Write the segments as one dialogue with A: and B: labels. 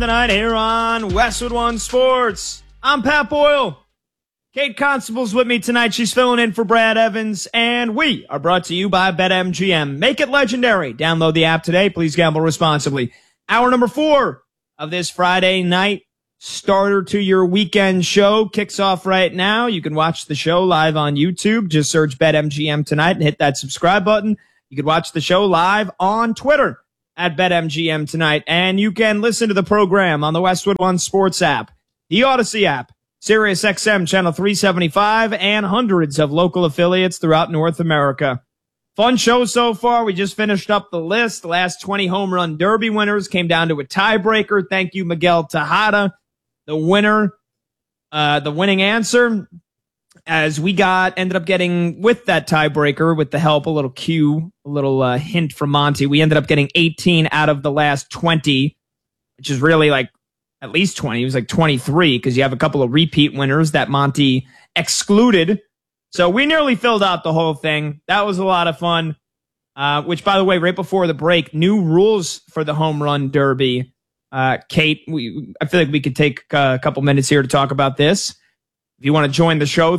A: Tonight here on Westwood One Sports. I'm Pat Boyle. Kate Constable's with me tonight. She's filling in for Brad Evans, and we are brought to you by BetMGM. Make it legendary. Download the app today. Please gamble responsibly. Hour number 4 of this Friday night starter to your weekend show kicks off right now. You can watch the show live on YouTube. Just search BetMGM tonight and hit that subscribe button. You can watch the show live on Twitter at BetMGM tonight. And you can listen to the program on the Westwood One Sports app, the Odyssey app, Sirius XM channel 375, and hundreds of local affiliates throughout North America. Fun show so far. We just finished up the list. The last 20 home run derby winners came down to a tiebreaker. Thank you, Miguel Tejada, the winner, the winning answer. As we ended up getting, with that tiebreaker, with the help, a little hint from Monty, we ended up getting 18 out of the last 20, which is really like at least 20. It was like 23 because you have a couple of repeat winners that Monty excluded. So we nearly filled out the whole thing. That was a lot of fun, which, by the way, right before the break, new rules for the home run derby. Kate, I feel like we could take a couple minutes here to talk about this. If you want to join the show,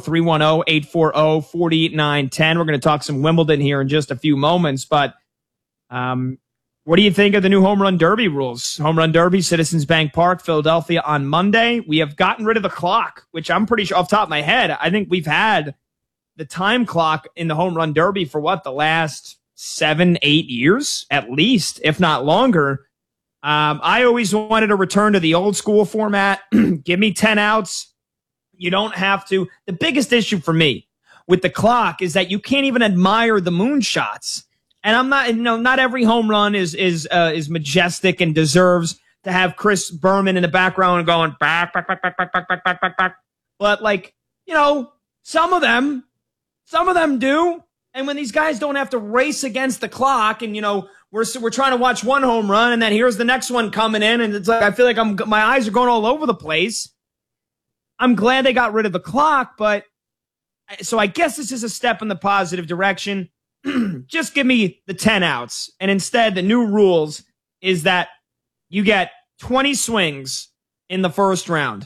A: 310-840-4910. We're going to talk some Wimbledon here in just a few moments. But what do you think of the new home run derby rules? Home run derby, Citizens Bank Park, Philadelphia on Monday. We have gotten rid of the clock, which I'm pretty sure off the top of my head, I think we've had the time clock in the home run derby for the last 7-8 years, at least, if not longer. I always wanted to return to the old school format. Give me 10 outs. You don't have to. The biggest issue for me with the clock is that you can't even admire the moonshots. And I'm not, not every home run is majestic and deserves to have Chris Berman in the background going back. But some of them do. And when these guys don't have to race against the clock, and we're trying to watch one home run, and then here's the next one coming in, and it's like I feel like my eyes are going all over the place. I'm glad they got rid of the clock, so I guess this is a step in the positive direction. Just give me the 10 outs. And instead, the new rules is that you get 20 swings in the first round.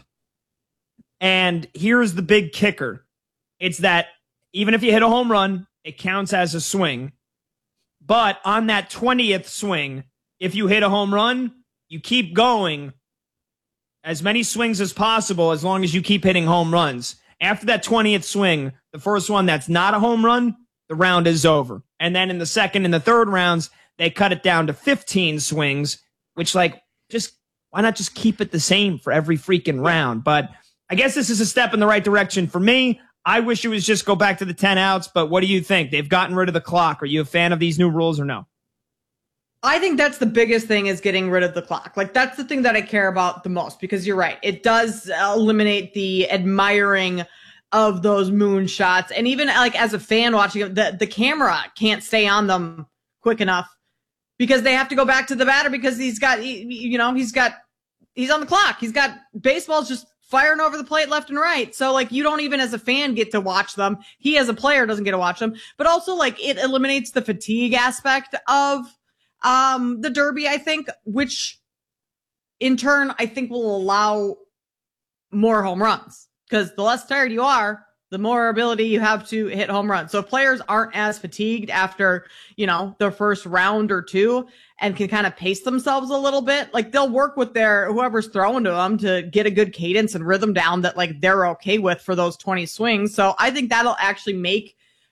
A: And here's the big kicker. It's that even if you hit a home run, it counts as a swing. But on that 20th swing, if you hit a home run, you keep going as many swings as possible as long as you keep hitting home runs. After that 20th swing, the first one that's not a home run, the round is over. And then in the second and the third rounds, they cut it down to 15 swings, which why not just keep it the same for every freaking round? But I guess this is a step in the right direction for me. I wish it was just go back to the 10 outs, but what do you think? They've gotten rid of the clock. Are you a fan of these new rules or no?
B: I think that's the biggest thing, is getting rid of the clock. That's the thing that I care about the most, because you're right. It does eliminate the admiring of those moon shots. And even as a fan watching them, the camera can't stay on them quick enough because they have to go back to the batter because he's on the clock. He's got baseballs just firing over the plate left and right. So you don't even as a fan get to watch them. He as a player doesn't get to watch them, but also it eliminates the fatigue aspect of the derby, I think, which in turn, I think will allow more home runs, because the less tired you are, the more ability you have to hit home runs. So if players aren't as fatigued after, their first round or two and can kind of pace themselves a little bit, they'll work with whoever's throwing to them to get a good cadence and rhythm down that they're okay with for those 20 swings. So I think that'll actually make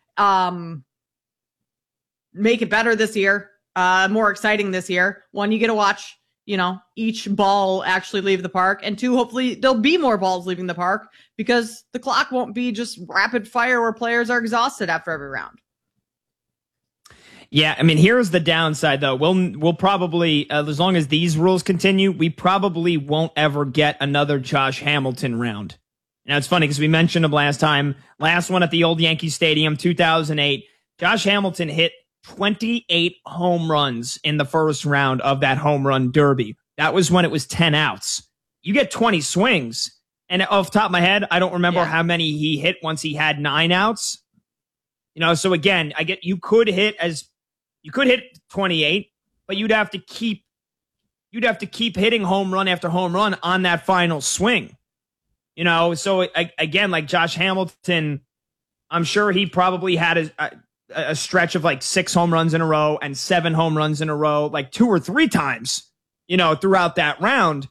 B: it better this year. More exciting this year. One, you get to watch, each ball actually leave the park. And two, hopefully there'll be more balls leaving the park because the clock won't be just rapid fire where players are exhausted after every round.
A: Yeah, I mean, here's the downside, though. We'll probably, as long as these rules continue, we probably won't ever get another Josh Hamilton round. Now, it's funny because we mentioned him last time. Last one at the old Yankee Stadium, 2008. Josh Hamilton hit 28 home runs in the first round of that home run derby. That was when it was 10 outs. You get 20 swings. And off the top of my head, I don't remember how many he hit once he had 9 outs. So again, you could hit 28, but you'd have to keep you'd have to keep hitting home run after home run on that final swing. So again, like Josh Hamilton, I'm sure he probably had a stretch of like 6 home runs in a row and 7 home runs in a row, like 2 or 3 times, throughout that round.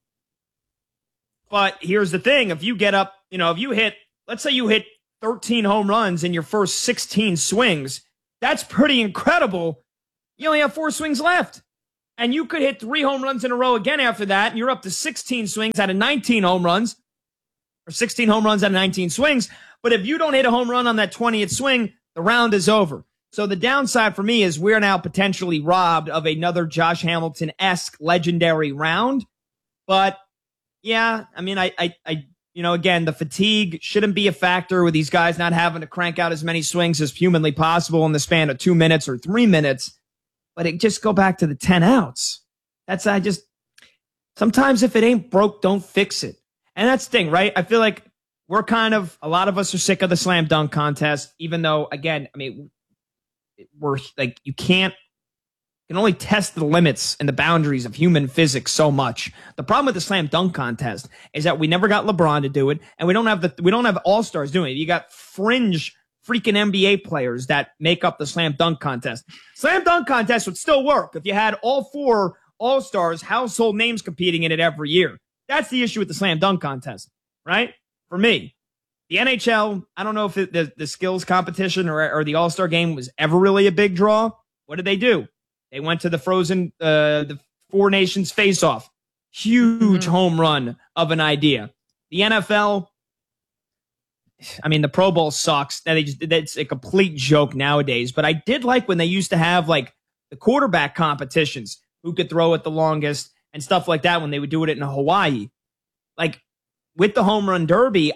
A: But here's the thing. If you get up, let's say you hit 13 home runs in your first 16 swings, that's pretty incredible. You only have 4 swings left. And you could hit 3 home runs in a row again after that, and you're up to 16 swings out of 19 home runs, or 16 home runs out of 19 swings. But if you don't hit a home run on that 20th swing, the round is over. So the downside for me is we're now potentially robbed of another Josh Hamilton-esque legendary round. But yeah, I mean, again, the fatigue shouldn't be a factor with these guys not having to crank out as many swings as humanly possible in the span of 2 minutes or 3 minutes. But it just go back to the 10 outs. Sometimes if it ain't broke, don't fix it. And that's the thing, right? I feel like a lot of us are sick of the slam dunk contest, even though, again, I mean, we're like, you can only test the limits and the boundaries of human physics so much. The problem with the slam dunk contest is that we never got LeBron to do it, and we don't have all-stars doing it. You got fringe freaking NBA players that make up the slam dunk contest. Slam dunk contest would still work if you had all 4 all-stars, household names competing in it every year. That's the issue with the slam dunk contest, right? For me, the NHL, I don't know if the skills competition or the all-star game was ever really a big draw. What did they do? They went to the 4 nations face-off. Huge home run of an idea. The NFL, I mean, the Pro Bowl sucks. That's a complete joke nowadays. But I did like when they used to have like the quarterback competitions, who could throw it the longest and stuff like that when they would do it in Hawaii. Like with the home run derby,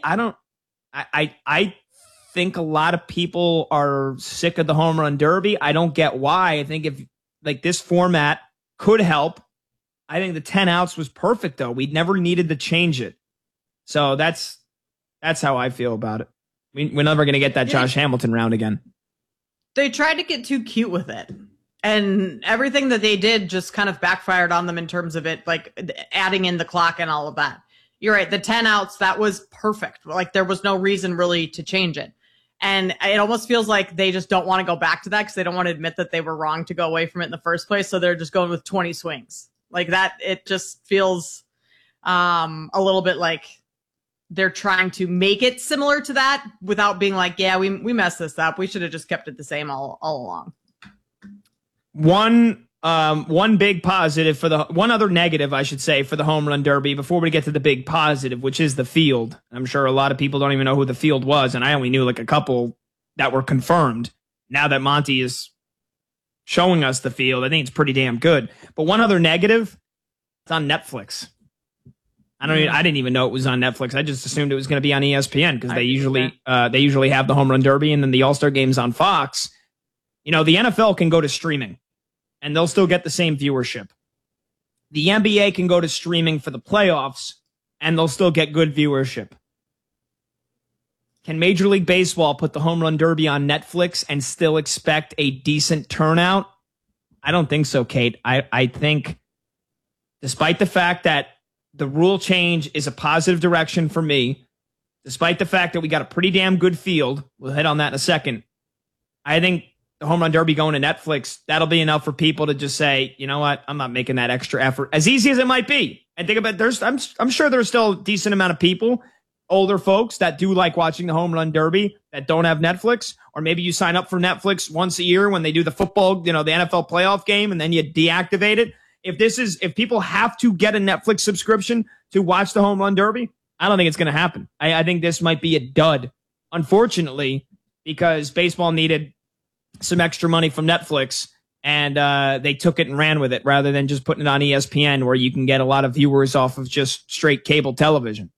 A: I think a lot of people are sick of the home run derby. I don't get why. I think if like this format could help. I think the 10 outs was perfect though. We never needed to change it. So that's how I feel about it. We're never going to get that Josh Hamilton round again.
B: They tried to get too cute with it. And everything that they did just kind of backfired on them in terms of it, like adding in the clock and all of that. You're right. The 10 outs, that was perfect. Like there was no reason really to change it. And it almost feels like they just don't want to go back to that because they don't want to admit that they were wrong to go away from it in the first place. So they're just going with 20 swings like that. It just feels a little bit like they're trying to make it similar to that without being like, yeah, we messed this up. We should have just kept it the same all along.
A: One big positive one other negative, I should say, for the home run derby before we get to the big positive, which is the field. I'm sure a lot of people don't even know who the field was, and I only knew like a couple that were confirmed. Now that Monty is showing us the field, I think it's pretty damn good. But one other negative, it's on Netflix. I didn't even know it was on Netflix. I just assumed it was going to be on ESPN because they usually have the home run derby and then the All-Star games on Fox. The NFL can go to streaming and they'll still get the same viewership. The NBA can go to streaming for the playoffs and they'll still get good viewership. Can Major League Baseball put the home run derby on Netflix and still expect a decent turnout? I don't think so, Kate. I think despite the fact that the rule change is a positive direction for me, despite the fact that we got a pretty damn good field, we'll hit on that in a second, I think the home run derby going to Netflix, that'll be enough for people to just say, you know what, I'm not making that extra effort, as easy as it might be. And think about I'm sure there's still a decent amount of people, older folks, that do like watching the home run derby that don't have Netflix, or maybe you sign up for Netflix once a year when they do the football, the NFL playoff game, and then you deactivate it. If people have to get a Netflix subscription to watch the home run derby, I don't think it's going to happen. I think this might be a dud, unfortunately, because baseball needed some extra money from Netflix and they took it and ran with it rather than just putting it on ESPN where you can get a lot of viewers off of just straight cable television.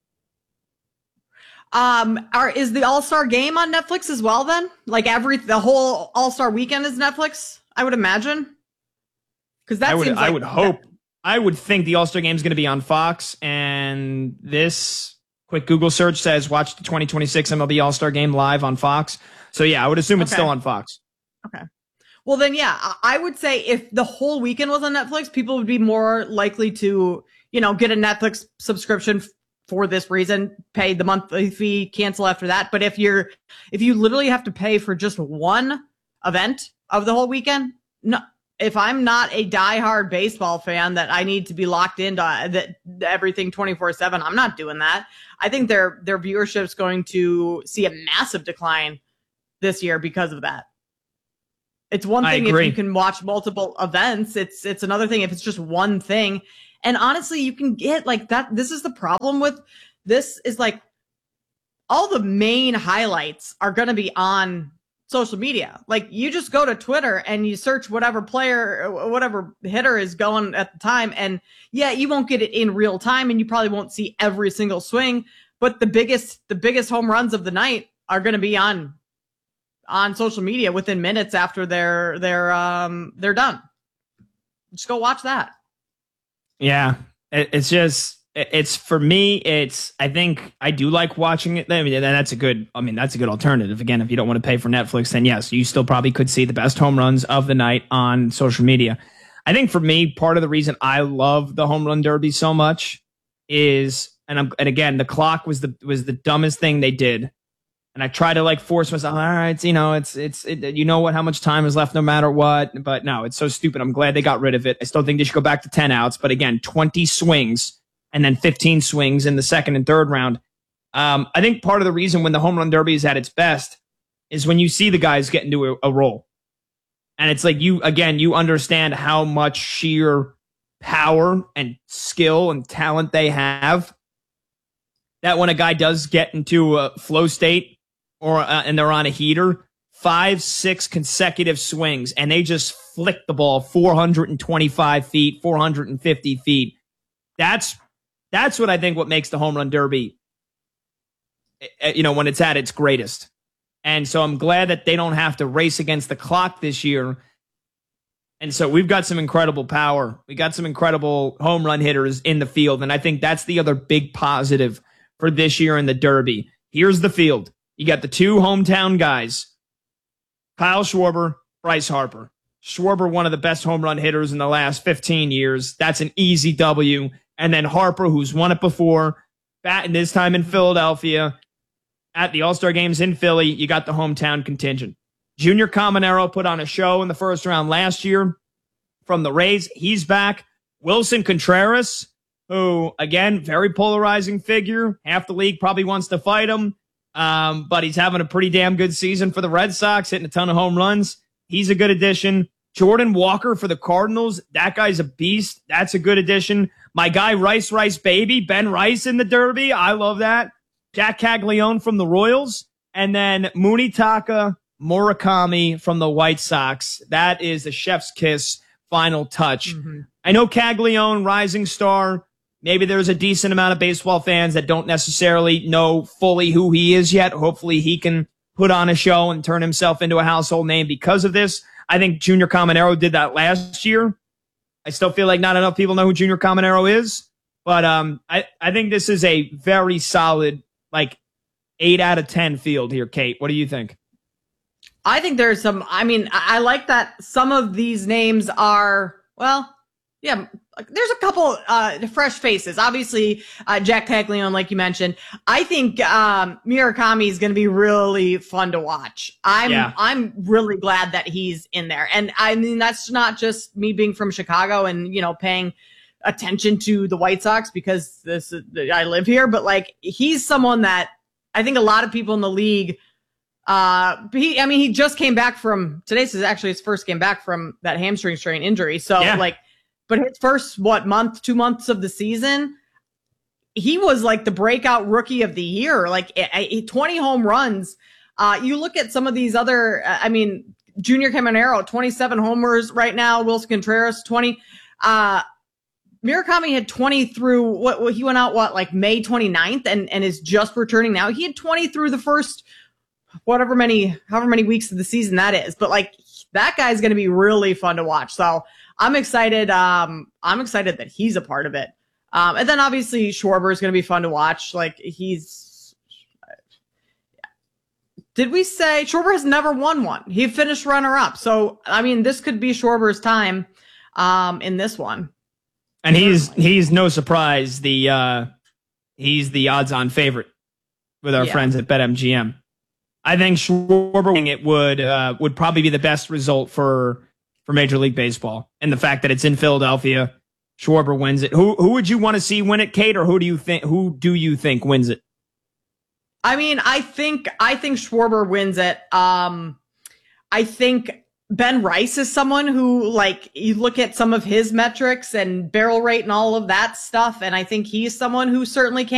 B: Is the All-Star game on Netflix as well then? Like the whole All-Star weekend is Netflix, I would imagine. Because that seems like
A: I would hope. I would think the All-Star game is going to be on Fox, and this quick Google search says watch the 2026 MLB All-Star game live on Fox. So yeah, I would assume it's still on Fox.
B: Okay. Well, then, yeah, I would say if the whole weekend was on Netflix, people would be more likely to, get a Netflix subscription for this reason, pay the monthly fee, cancel after that. But if you literally have to pay for just one event of the whole weekend, no, if I'm not a diehard baseball fan that I need to be locked into everything 24/7, I'm not doing that. I think their viewership is going to see a massive decline this year because of that. It's one thing if you can watch multiple events. It's another thing if it's just one thing. And honestly, you can get like that. This is the problem with this is like all the main highlights are going to be on social media. Like you just go to Twitter and you search whatever player, whatever hitter is going at the time. And yeah, you won't get it in real time and you probably won't see every single swing, but the biggest home runs of the night are going to be on social media within minutes after they're done. Just go watch that.
A: Yeah. It's for me, I think I do like watching it. I mean, that's a good alternative. Again, if you don't want to pay for Netflix, then yes, you still probably could see the best home runs of the night on social media. I think for me, part of the reason I love the home run derby so much is, and again, the clock was the dumbest thing they did. And I try to like force myself, all right, how much time is left no matter what. But no, it's so stupid. I'm glad they got rid of it. I still think they should go back to 10 outs. But again, 20 swings and then 15 swings in the second and third round. I think part of the reason when the home run derby is at its best is when you see the guys get into a roll. And it's like you understand how much sheer power and skill and talent they have. That when a guy does get into a flow state, and they're on a heater, 5-6 consecutive swings, and they just flick the ball 425 feet, 450 feet. That's what I think what makes the home run derby, when it's at its greatest. And so I'm glad that they don't have to race against the clock this year. And so we've got some incredible power. We got some incredible home run hitters in the field. And I think that's the other big positive for this year in the derby. Here's the field. You got the two hometown guys, Kyle Schwarber, Bryce Harper. Schwarber, one of the best home run hitters in the last 15 years. That's an easy W. And then Harper, who's won it before, batting this time in Philadelphia. At the All-Star Games in Philly, you got the hometown contingent. Junior Caminero put on a show in the first round last year from the Rays. He's back. Wilson Contreras, who, again, very polarizing figure. Half the league probably wants to fight him. But he's having a pretty damn good season for the Red Sox, hitting a ton of home runs. He's a good addition. Jordan Walker for the Cardinals. That guy's a beast. That's a good addition. My guy, Rice Baby, Ben Rice in the Derby. I love that. Jack Caglione from the Royals. And then Munetaka Murakami from the White Sox. That is the chef's kiss final touch. Mm-hmm. I know Caglione, rising star. Maybe there's a decent amount of baseball fans that don't necessarily know fully who he is yet. Hopefully he can put on a show and turn himself into a household name because of this. I think Junior Caminero did that last year. I still feel like not enough people know who Junior Caminero is. But I think this is a very solid, 8 out of 10 field here, Kate. What do you think?
B: I think there's some, I like that some of these names are, there's a couple fresh faces. Obviously, Jack Caglione, like you mentioned. I think Murakami is going to be really fun to watch. I'm really glad that he's in there. And I mean, that's not just me being from Chicago and, paying attention to the White Sox because I live here, but he's someone that I think a lot of people in the league, he just came back from, today's is actually his first game back from that hamstring strain injury. So but his first, 2 months of the season, he was the breakout rookie of the year, 20 home runs. You look at some of these other, Junior Caminero, 27 homers right now. Wilson Contreras, 20. Murakami had 20 through he went out, May 29th and is just returning now. He had 20 through the first, however many weeks of the season that is. But that guy's going to be really fun to watch. So I'm excited. I'm excited that he's a part of it. And then obviously Schwarber is going to be fun to watch. Did we say Schwarber has never won one? He finished runner-up. So, I mean, this could be Schwarber's time in this one.
A: And he's no surprise. He's the odds-on favorite with our friends at BetMGM. I think Schwarber winning it would probably be the best result for Major League Baseball. And the fact that it's in Philadelphia, Schwarber wins it. Who would you want to see win it, Kate, or who do you think wins it?
B: I mean, I think Schwarber wins it. I think Ben Rice is someone who, like, you look at some of his metrics and barrel rate and all of that stuff, and I think he's someone who certainly can